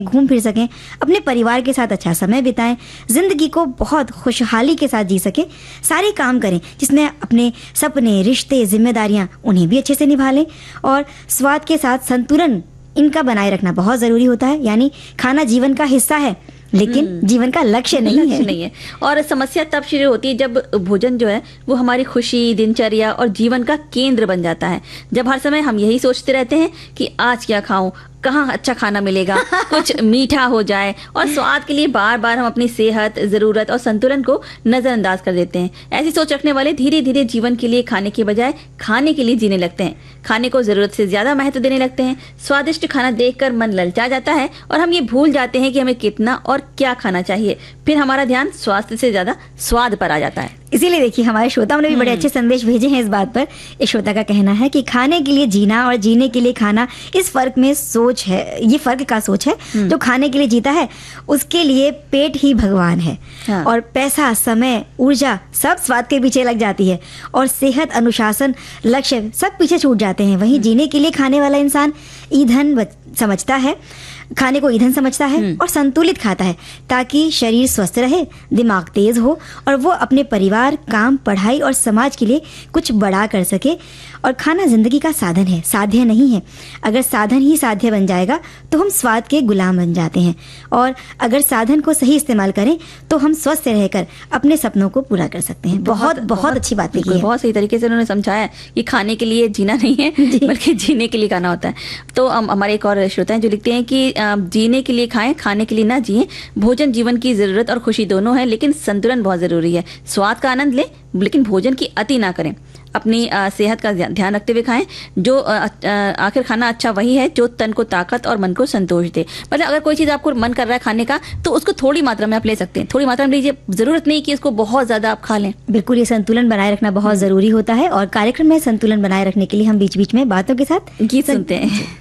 घूम फिर सकें, अपने परिवार के साथ अच्छा समय बिताएं, जिंदगी को बहुत खुशहाली के साथ जी सकें, सारे काम करें जिसमें अपने सपने, रिश्ते, जिम्मेदारियां उन्हें भी अच्छे से निभा लें। और स्वाद के साथ संतुलन इनका बनाए रखना बहुत ज़रूरी होता है। यानी खाना जीवन का हिस्सा है लेकिन जीवन का लक्ष्य नहीं है। और समस्या तब शुरू होती है जब भोजन जो है वो हमारी खुशी, दिनचर्या और जीवन का केंद्र बन जाता है। जब हर समय हम यही सोचते रहते हैं कि आज क्या खाऊं, कहाँ अच्छा खाना मिलेगा, कुछ मीठा हो जाए, और स्वाद के लिए बार बार हम अपनी सेहत, जरूरत और संतुलन को नजरअंदाज कर देते हैं। ऐसी सोच रखने वाले धीरे धीरे जीवन के लिए खाने के बजाय खाने के लिए जीने लगते हैं। खाने को जरूरत से ज्यादा महत्व देने लगते हैं। स्वादिष्ट खाना देखकर मन ललचा जाता है और हम ये भूल जाते हैं कि हमें कितना और क्या खाना चाहिए। फिर हमारा ध्यान स्वास्थ्य से ज्यादा स्वाद पर आ जाता है। इसीलिए देखिए हमारे श्रोताओं ने भी बड़े अच्छे संदेश भेजे हैं इस बात पर। एक श्रोता का कहना है कि खाने के लिए जीना और जीने के लिए खाना, इस फर्क में सोच है, ये फर्क का सोच है। जो खाने के लिए जीता है उसके लिए पेट ही भगवान है। हाँ। और पैसा, समय, ऊर्जा सब स्वाद के पीछे लग जाती है और सेहत, अनुशासन, लक्ष्य सब पीछे छूट जाते हैं। वहीं जीने के लिए खाने वाला इंसान ईंधन समझता है, खाने को ईंधन समझता है और संतुलित खाता है ताकि शरीर स्वस्थ रहे, दिमाग तेज हो और वो अपने परिवार, काम, पढ़ाई और समाज के लिए कुछ बड़ा कर सके। और खाना जिंदगी का साधन है, साध्य नहीं है। अगर साधन ही साध्य बन जाएगा तो हम स्वाद के गुलाम बन जाते हैं, और अगर साधन को सही इस्तेमाल करें तो हम स्वस्थ रहकर अपने सपनों को पूरा कर सकते हैं। बहुत अच्छी बात है। बहुत सही तरीके से उन्होंने समझाया कि खाने के लिए जीना नहीं है बल्कि जीने के लिए खाना होता है। तो हमारे एक और श्रोता हैं जो लिखते हैं कि जीने के लिए खाएं, खाने के लिए ना जिए। भोजन जीवन की जरूरत और खुशी दोनों है, लेकिन संतुलन बहुत जरूरी है। स्वाद का आनंद लें लेकिन भोजन की अति ना करें। अपनी सेहत का ध्यान रखते हुए खाएं। जो आखिर खाना अच्छा वही है जो तन को ताकत और मन को संतोष दे। मतलब अगर कोई चीज़ आपको मन कर रहा है खाने का तो उसको थोड़ी मात्रा में आप ले सकते हैं, थोड़ी मात्रा में लीजिए। जरूरत नहीं कि इसको बहुत ज्यादा आप खा लें। बिल्कुल, ये संतुलन बनाए रखना बहुत जरूरी होता है। और कार्यक्रम में संतुलन बनाए रखने के लिए हम बीच बीच में बातों के साथ गीत सुनते हैं।